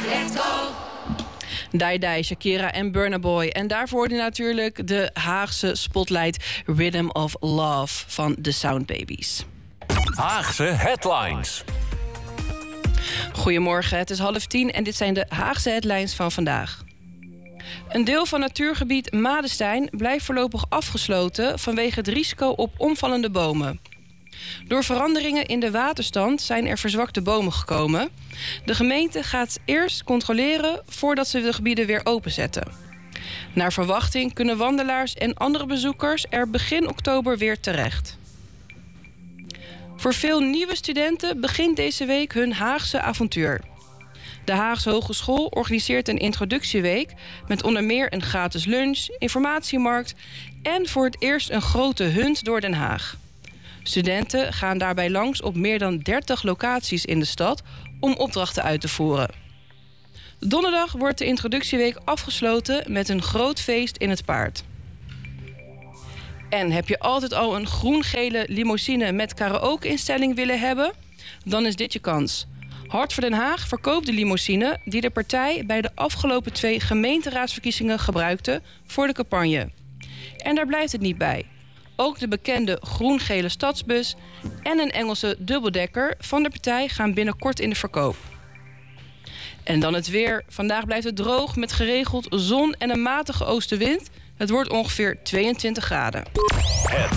Let's go! Dai Dai, Shakira en Burna Boy. En daarvoor hoorde je natuurlijk de Haagse spotlight Rhythm of Love van de Sound Babies. Haagse headlines. Goedemorgen, het is 9:30 en dit zijn de Haagse headlines van vandaag. Een deel van natuurgebied Madestein blijft voorlopig afgesloten vanwege het risico op omvallende bomen. Door veranderingen in de waterstand zijn er verzwakte bomen gekomen. De gemeente gaat eerst controleren voordat ze de gebieden weer openzetten. Naar verwachting kunnen wandelaars en andere bezoekers er begin oktober weer terecht. Voor veel nieuwe studenten begint deze week hun Haagse avontuur. De Haagse Hogeschool organiseert een introductieweek met onder meer een gratis lunch, informatiemarkt en voor het eerst een grote hunt door Den Haag. Studenten gaan daarbij langs op meer dan 30 locaties in de stad om opdrachten uit te voeren. Donderdag wordt de introductieweek afgesloten met een groot feest in het Paard. En heb je altijd al een groen-gele limousine met karaoke-instelling willen hebben? Dan is dit je kans. Hart voor Den Haag verkoopt de limousine die de partij bij de afgelopen 2 gemeenteraadsverkiezingen gebruikte voor de campagne. En daar blijft het niet bij. Ook de bekende groen-gele stadsbus en een Engelse dubbeldekker van de partij gaan binnenkort in de verkoop. En dan het weer. Vandaag blijft het droog met geregeld zon en een matige oostenwind. Het wordt ongeveer 22 graden.